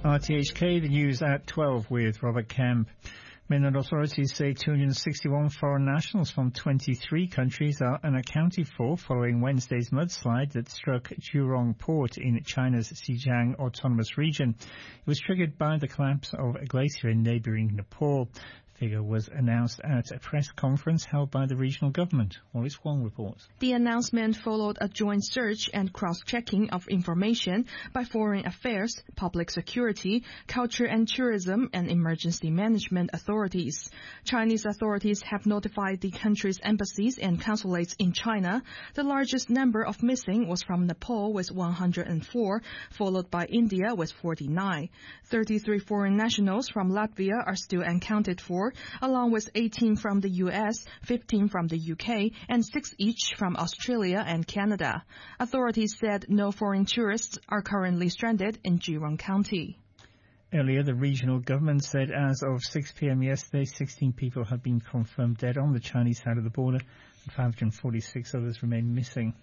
RTHK, the news at 12 with Robert Kemp. Mainland authorities say 261 foreign nationals from 23 countries are unaccounted for following Wednesday's mudslide that struck Jurong Port in China's Xinjiang Autonomous Region. It was triggered by the collapse of a glacier in neighbouring Nepal. The figure was announced at a press conference held by the regional government. Wallace Wong reports. The announcement followed a joint search and cross-checking of information by Foreign Affairs, Public Security, Culture and Tourism, and Emergency Management authorities. Chinese authorities have notified the country's embassies and consulates in China. The largest number of missing was from Nepal with 104, followed by India with 49. 33 foreign nationals from Latvia are still unaccounted for, along with 18 from the US, 15 from the UK, and 6 each from Australia and Canada. Authorities said no foreign tourists are currently stranded in Jurong County. Earlier, the regional government said as of 6 p.m. yesterday, 16 people have been confirmed dead on the Chinese side of the border, and 546 others remain missing.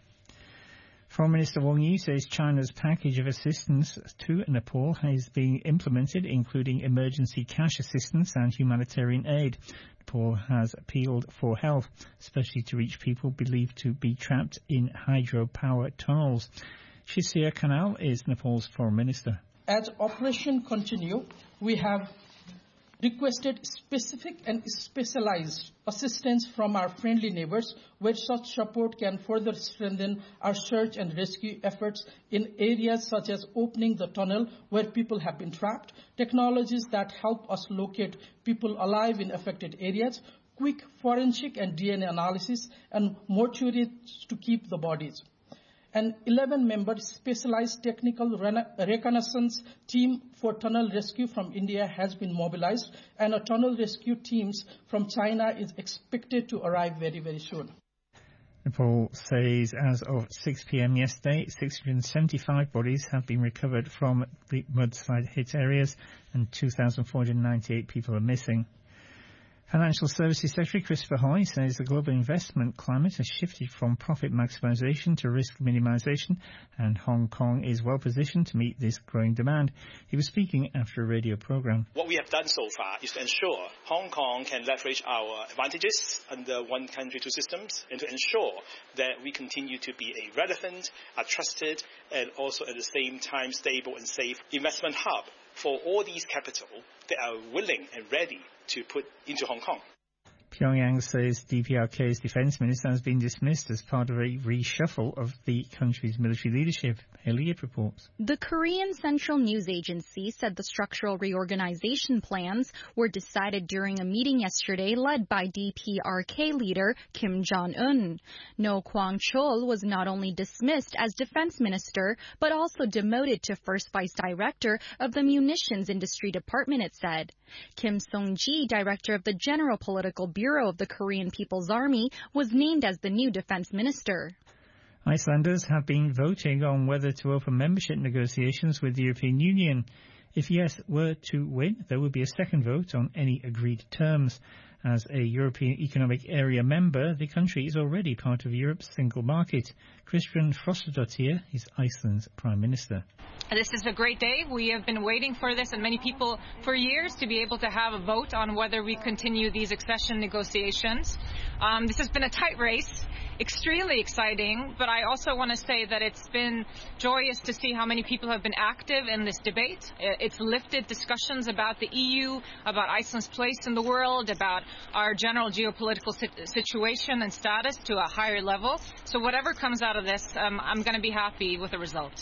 Foreign Minister Wang Yi says China's package of assistance to Nepal is being implemented, including emergency cash assistance and humanitarian aid. Nepal has appealed for help, especially to reach people believed to be trapped in hydropower tunnels. Shishir Kanal is Nepal's foreign minister. As operation continue, we have requested specific and specialized assistance from our friendly neighbors, where such support can further strengthen our search and rescue efforts in areas such as opening the tunnel where people have been trapped, technologies that help us locate people alive in affected areas, quick forensic and DNA analysis, and mortuaries to keep the bodies. An 11-member specialized technical reconnaissance team for tunnel rescue from India has been mobilized, and a tunnel rescue teams from China is expected to arrive very, very soon. Nepal says as of 6 p.m. yesterday, 675 bodies have been recovered from the mudslide-hit areas, and 2,498 people are missing. Financial Services Secretary Christopher Hoy says the global investment climate has shifted from profit maximisation to risk minimisation, and Hong Kong is well positioned to meet this growing demand. He was speaking after a radio programme. What we have done so far is to ensure Hong Kong can leverage our advantages under one country, two systems, and to ensure that we continue to be a relevant, a trusted, and also at the same time stable and safe investment hub for all these capital that are willing and ready to put into Hong Kong. Pyongyang says DPRK's defence minister has been dismissed as part of a reshuffle of the country's military leadership. Elliott reports. The Korean Central News Agency said the structural reorganization plans were decided during a meeting yesterday led by DPRK leader Kim Jong-un. No Kwang-chol was not only dismissed as defense minister, but also demoted to first vice director of the munitions industry department, it said. Kim Sung-ji, director of the General Political Bureau of the Korean People's Army, was named as the new defense minister. Icelanders have been voting on whether to open membership negotiations with the European Union. If yes were to win, there would be a second vote on any agreed terms. As a European Economic Area member, the country is already part of Europe's single market. Kristian Frostadóttir is Iceland's Prime Minister. This is a great day. We have been waiting for this, and many people for years, to be able to have a vote on whether we continue these accession negotiations. This has been a tight race, extremely exciting, but I also want to say that it's been joyous to see how many people have been active in this debate. It's lifted discussions about the EU, about Iceland's place in the world, about our general geopolitical situation and status to a higher level. So whatever comes out of this, I'm going to be happy with the result.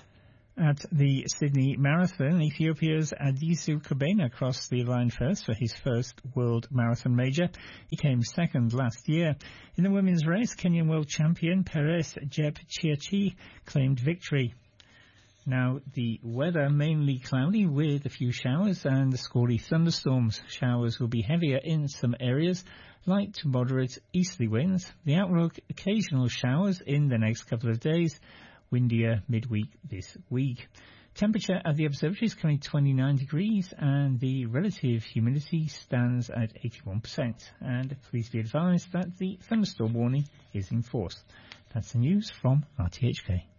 At the Sydney Marathon, Ethiopia's Adisu Kobena crossed the line first for his first World Marathon major. He came second last year. In the women's race, Kenyan world champion Peres Jepchirchir claimed victory. Now, the weather mainly cloudy with a few showers and squally thunderstorms. Showers will be heavier in some areas, light to moderate easterly winds. The outlook, occasional showers in the next couple of days. Windier midweek this week. Temperature at the observatory is currently 29 degrees and the relative humidity stands at 81%. And please be advised that the thunderstorm warning is in force. That's the news from RTHK.